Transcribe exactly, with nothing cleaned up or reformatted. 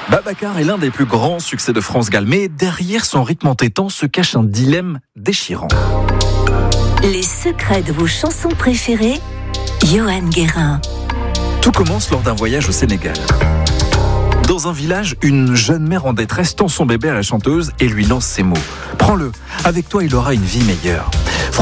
Babacar est l'un des plus grands succès de France Gall, mais derrière son rythme entêtant se cache un dilemme déchirant. Les secrets de vos chansons préférées, Johan Guérin. Tout commence lors d'un voyage au Sénégal. Dans un village, une jeune mère en détresse tend son bébé à la chanteuse et lui lance ces mots. « Prends-le, avec toi il aura une vie meilleure ».